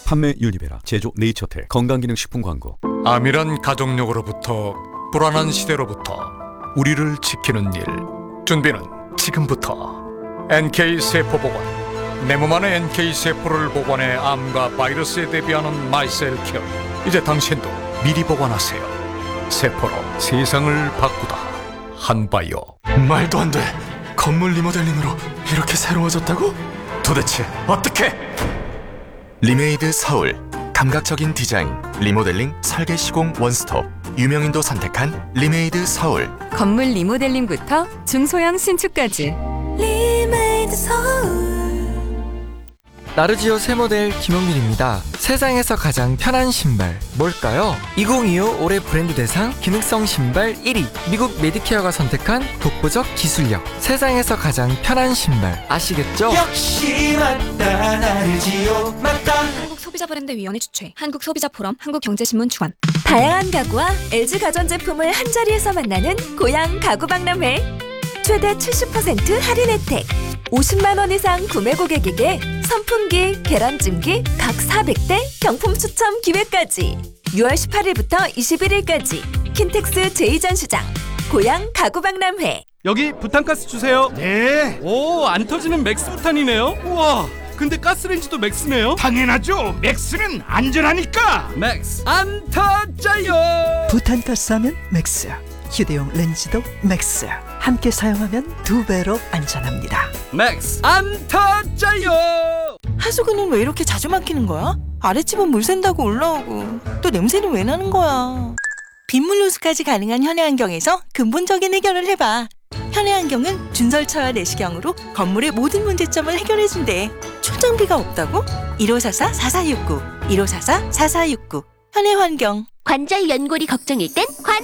판매 유니베라, 제조 네이처텍, 건강기능식품 광고. 암이란 가족력으로부터 불안한 시대로부터 우리를 지키는 일. 준비는 지금부터. NK세포보건. 내 몸 안에 NK세포를 보관해 암과 바이러스에 대비하는 마이셀케어. 이제 당신도 미리 보관하세요. 세포로 세상을 바꾸다. 한바이오. 말도 안 돼. 건물 리모델링으로 이렇게 새로워졌다고? 도대체 어떻게? 리메이드 서울. 감각적인 디자인, 리모델링, 설계 시공 원스톱. 유명인도 선택한 리메이드 서울. 건물 리모델링부터 중소형 신축까지. 리메이드 서울. 나르지오 새 모델 김용민입니다. 세상에서 가장 편한 신발 뭘까요? 2025 올해 브랜드 대상 기능성 신발 1위, 미국 메디케어가 선택한 독보적 기술력. 세상에서 가장 편한 신발 아시겠죠? 역시 맞다, 나르지오 맞다. 한국소비자브랜드위원회 주최, 한국소비자포럼, 한국경제신문 주관. 다양한 가구와 LG 가전제품을 한자리에서 만나는 고양 가구박람회. 최대 70% 할인 혜택. 50만 원 이상 구매 고객에게 선풍기, 계란찜기 각 400대 경품 추첨 기회까지. 6월 18일부터 21일까지 킨텍스 제2전시장 고양 가구박람회. 여기 부탄가스 주세요. 네. 오, 안 터지는 맥스 부탄이네요. 우와, 근데 가스레인지도 맥스네요. 당연하죠. 맥스는 안전하니까. 맥스 안 터져요. 부탄가스 하면 맥스. 휴대용 렌즈도 맥스. 함께 사용하면 2배로 안전합니다. 맥스 안 터져요. 하수구는 왜 이렇게 자주 막히는 거야? 아랫집은 물 샌다고 올라오고 또 냄새는 왜 나는 거야? 빗물 누수까지 가능한 현해안경에서 근본적인 해결을 해봐. 현해안경은 준설차와 내시경으로 건물의 모든 문제점을 해결해준대. 출장비가 없다고? 1544-4469 1544-4469 현해환경. 관절 연골이 걱정일 땐